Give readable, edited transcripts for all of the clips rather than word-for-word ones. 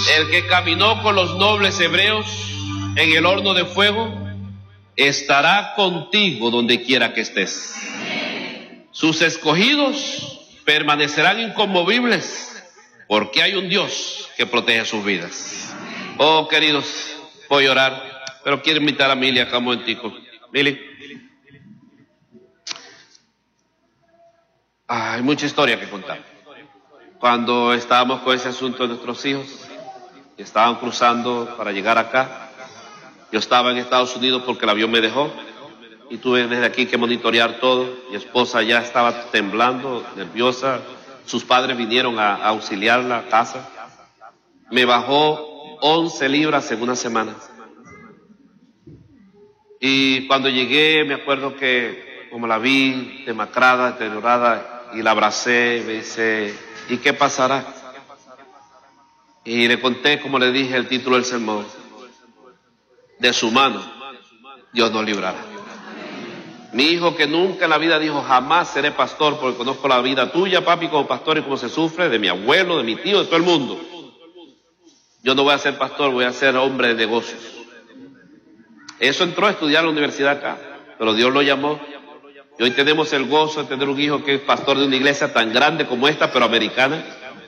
El que caminó con los nobles hebreos en el horno de fuego, estará contigo donde quiera que estés. Sus escogidos permanecerán inconmovibles, porque hay un Dios que protege sus vidas. Oh, queridos, voy a orar, pero quiero invitar a Mili acá un momentico. Mili. Hay mucha historia que contar. Cuando estábamos con ese asunto de nuestros hijos, que estaban cruzando para llegar acá, yo estaba en Estados Unidos porque el avión me dejó y tuve desde aquí que monitorear todo. Mi esposa ya estaba temblando, nerviosa. Sus padres vinieron a auxiliarla a casa. Me bajó 11 libras en una semana. Y cuando llegué, me acuerdo que como la vi demacrada, deteriorada, y la abracé, me dice, ¿y qué pasará? Y le conté, como le dije, el título del sermón: de su mano Dios nos librará. Mi hijo, que nunca en la vida dijo jamás seré pastor, porque conozco la vida tuya, papi, como pastor, y cómo se sufre, de mi abuelo, de mi tío, de todo el mundo. Yo no voy a ser pastor, voy a ser hombre de negocios. Eso entró a estudiar en la universidad acá, pero Dios lo llamó. Y hoy tenemos el gozo de tener un hijo que es pastor de una iglesia tan grande como esta, pero americana.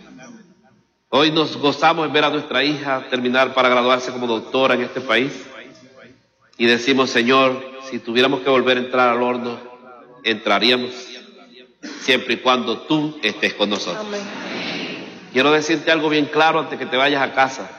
Hoy nos gozamos en ver a nuestra hija terminar para graduarse como doctora en este país. Y decimos, Señor, si tuviéramos que volver a entrar al horno, entraríamos, siempre y cuando tú estés con nosotros. Amén. Quiero decirte algo bien claro antes que te vayas a casa.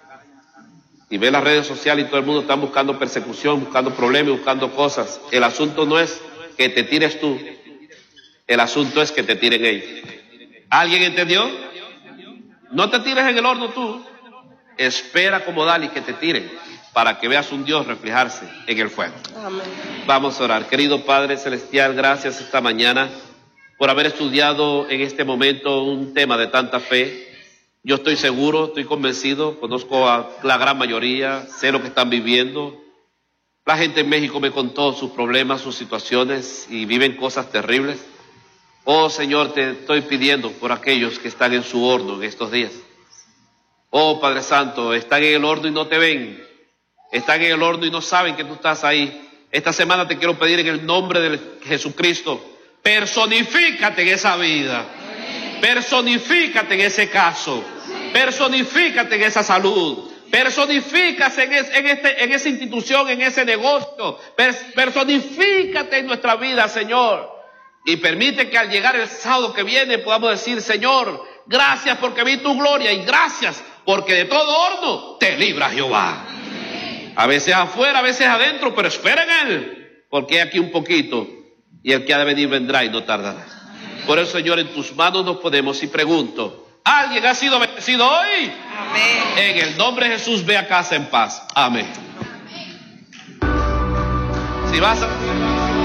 Y ves las redes sociales y todo el mundo está buscando persecución, buscando problemas, buscando cosas. El asunto no es que te tires tú, el asunto es que te tiren ellos. ¿Alguien entendió? No te tires en el horno tú, espera como Dalí que te tiren, para que veas un Dios reflejarse en el fuego. Amén. Vamos a orar. Querido Padre Celestial, gracias esta mañana por haber estudiado en este momento un tema de tanta fe. Yo estoy seguro, estoy convencido, conozco a la gran mayoría, sé lo que están viviendo. La gente en México me contó sus problemas, sus situaciones, y viven cosas terribles. Oh Señor, te estoy pidiendo por aquellos que están en su horno en estos días. Oh Padre Santo, están en el horno y no te ven. Están en el horno y no saben que tú estás ahí. Esta semana te quiero pedir en el nombre de Jesucristo, personifícate en esa vida. Personifícate en ese caso. Personifícate en esa salud. Personifícate en esa institución, en ese negocio. Personifícate en nuestra vida, Señor. Y permite que al llegar el sábado que viene podamos decir, Señor, gracias porque vi tu gloria y gracias porque de todo horno te libra Jehová. A veces afuera, a veces adentro, pero espera en Él, porque hay aquí un poquito y el que ha de venir vendrá y no tardará. Por eso, Señor, en tus manos nos ponemos y pregunto, ¿alguien ha sido bendecido hoy? Amén. En el nombre de Jesús, ve a casa en paz. Amén. Si vas a...